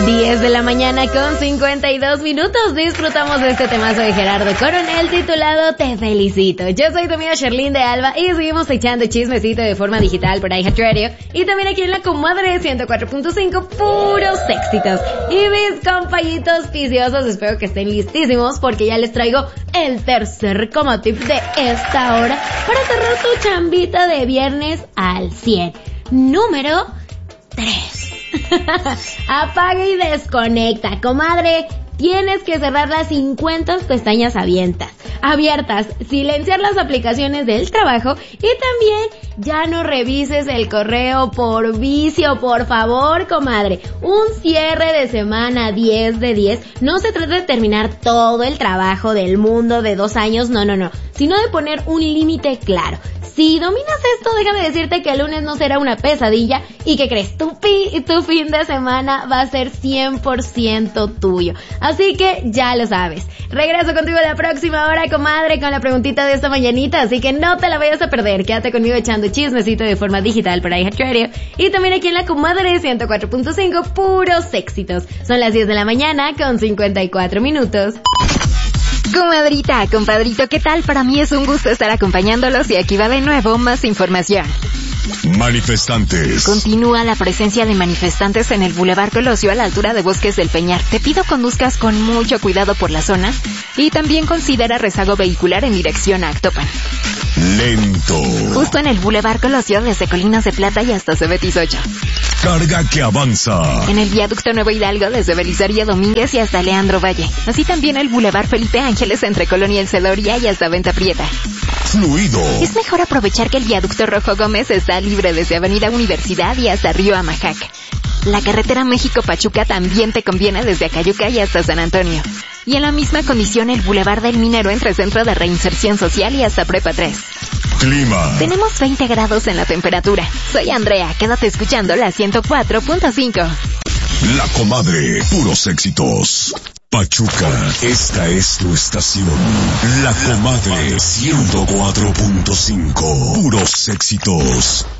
10 de la mañana con 52 minutos. Disfrutamos de este temazo de Gerardo Coronel titulado Te Felicito. Yo soy tu amiga Sherlyn de Alba y seguimos echando chismecito de forma digital por iHeartRadio y también aquí en la Comadre 104.5, puros éxitos. Y mis compañitos viciosos, espero que estén listísimos porque ya les traigo el tercer como tip de esta hora para cerrar tu chambita de viernes al 100. Número 3. Apaga y desconecta, comadre. Tienes que cerrar las 50 pestañas abiertas, silenciar las aplicaciones del trabajo y también ya no revises el correo por vicio, por favor, comadre. Un cierre de semana 10 de 10 no se trata de terminar todo el trabajo del mundo de 2 años, no, sino de poner un límite claro. Si dominas esto, déjame decirte que el lunes no será una pesadilla y que crees, tu fin de semana va a ser 100% tuyo. Así que ya lo sabes. Regreso contigo la próxima hora, comadre, con la preguntita de esta mañanita, así que no te la vayas a perder. Quédate conmigo echando chismecito de forma digital por iHeartRadio y también aquí en la Comadre 104.5, puros éxitos. Son las 10 de la mañana con 54 minutos. Comadrita, compadrito, ¿qué tal? Para mí es un gusto estar acompañándolos y aquí va de nuevo más información. Manifestantes. Continúa la presencia de manifestantes en el Boulevard Colosio a la altura de Bosques del Peñar. Te pido conduzcas con mucho cuidado por la zona y también considera rezago vehicular en dirección a Actopan. Lento. Justo en el Boulevard Colosio desde Colinas de Plata y hasta Cebetis 8. Carga que avanza. En el viaducto Nuevo Hidalgo desde Belisario Domínguez y hasta Leandro Valle. Así también el Boulevard Felipe Ángeles entre Colonia El Celoria y hasta Venta Prieta. Fluido. Es mejor aprovechar que el viaducto Rojo Gómez está libre desde Avenida Universidad y hasta Río Amajac. La carretera México-Pachuca también te conviene desde Acayuca y hasta San Antonio. Y en la misma condición el Boulevard del Minero entre Centro de Reinserción Social y hasta Prepa 3. Clima. Tenemos 20 grados en la temperatura. Soy Andrea, quédate escuchando la 104.5. La Comadre, puros éxitos. Pachuca, esta es tu estación. La Comadre 104.5, puros éxitos.